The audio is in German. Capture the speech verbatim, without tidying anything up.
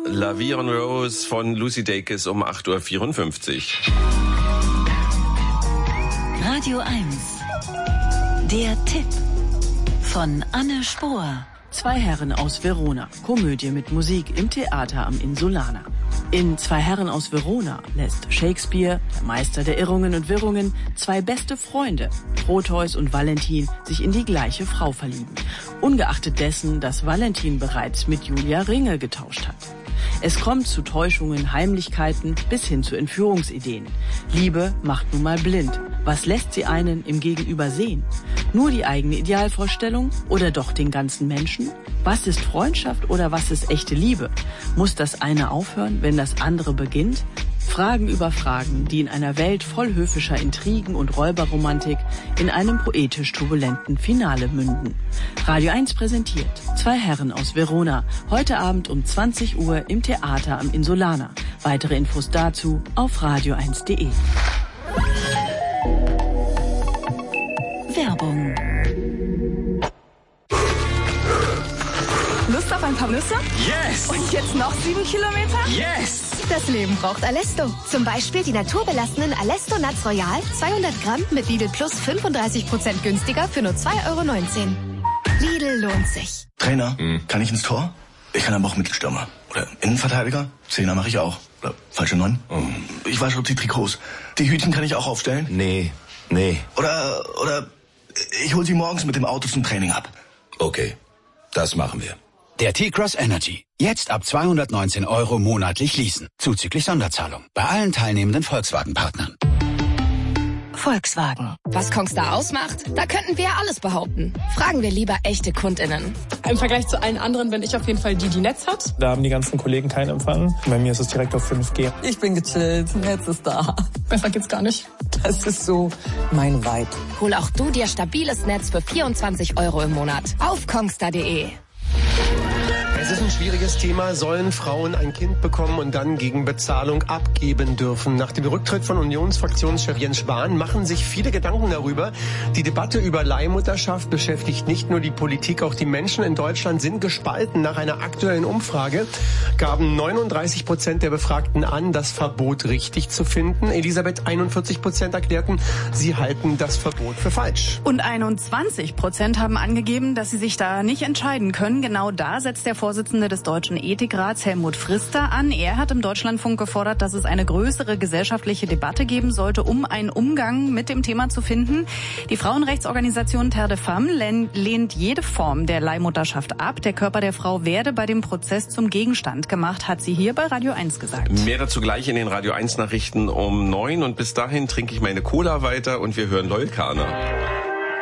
La Vie en Rose von Lucy Dacus um acht Uhr vierundfünfzig. Radio eins. Der Tipp von Anne Spohr. Zwei Herren aus Verona. Komödie mit Musik im Theater am Insulana. In Zwei Herren aus Verona lässt Shakespeare, der Meister der Irrungen und Wirrungen, zwei beste Freunde, Proteus und Valentin, sich in die gleiche Frau verlieben. Ungeachtet dessen, dass Valentin bereits mit Julia Ringe getauscht hat. Es kommt zu Täuschungen, Heimlichkeiten bis hin zu Entführungsideen. Liebe macht nun mal blind. Was lässt sie einen im Gegenüber sehen? Nur die eigene Idealvorstellung oder doch den ganzen Menschen? Was ist Freundschaft oder was ist echte Liebe? Muss das eine aufhören, wenn das andere beginnt? Fragen über Fragen, die in einer Welt voll höfischer Intrigen und Räuberromantik in einem poetisch turbulenten Finale münden. Radio eins präsentiert Zwei Herren aus Verona. Heute Abend um zwanzig Uhr im Theater am Insulana. Weitere Infos dazu auf radio eins punkt de. Werbung. Lust auf ein paar Nüsse? Yes! Und jetzt noch sieben Kilometer? Yes! Das Leben braucht Alesto. Zum Beispiel die naturbelassenen Alesto Nuts Royal, zweihundert Gramm mit Lidl Plus fünfunddreißig Prozent günstiger für nur zwei Euro neunzehn. Lidl lohnt sich. Trainer, hm. kann ich ins Tor? Ich kann aber auch Mittelstürmer. Oder Innenverteidiger? Zehner mache ich auch. Oder falsche Neun? Oh. Ich wasche die Trikots. Die Hütchen kann ich auch aufstellen? Nee, nee. Oder, oder ich hole sie morgens mit dem Auto zum Training ab. Okay, das machen wir. Der T-Cross Energy. Jetzt ab zweihundertneunzehn Euro monatlich leasen. Zuzüglich Sonderzahlung. Bei allen teilnehmenden Volkswagen-Partnern. Volkswagen. Was Kongstar ausmacht? Da könnten wir ja alles behaupten. Fragen wir lieber echte KundInnen. Im Vergleich zu allen anderen bin ich auf jeden Fall die, die Netz hat. Da haben die ganzen Kollegen keinen Empfang. Bei mir ist es direkt auf fünf G. Ich bin gechillt, Netz ist da. Besser geht's gar nicht. Das ist so mein Vibe. Hol auch du dir stabiles Netz für vierundzwanzig Euro im Monat. Auf kongstar punkt de. Es ist ein schwieriges Thema. Sollen Frauen ein Kind bekommen und dann gegen Bezahlung abgeben dürfen? Nach dem Rücktritt von Unionsfraktionschef Jens Spahn machen sich viele Gedanken darüber. Die Debatte über Leihmutterschaft beschäftigt nicht nur die Politik, auch die Menschen in Deutschland sind gespalten. Nach einer aktuellen Umfrage gaben neununddreißig Prozent der Befragten an, das Verbot richtig zu finden. Elisabeth, einundvierzig Prozent erklärten, sie halten das Verbot für falsch. Und einundzwanzig Prozent haben angegeben, dass sie sich da nicht entscheiden können. Genau da setzt der Vorsitzende des Deutschen Ethikrats, Helmut Frister, an. Er hat im Deutschlandfunk gefordert, dass es eine größere gesellschaftliche Debatte geben sollte, um einen Umgang mit dem Thema zu finden. Die Frauenrechtsorganisation Terre de Femme lehnt jede Form der Leihmutterschaft ab. Der Körper der Frau werde bei dem Prozess zum Gegenstand gemacht, hat sie hier bei Radio eins gesagt. Mehr dazu gleich in den Radio eins Nachrichten um neun und bis dahin trinke ich meine Cola weiter und wir hören Loyal Kana.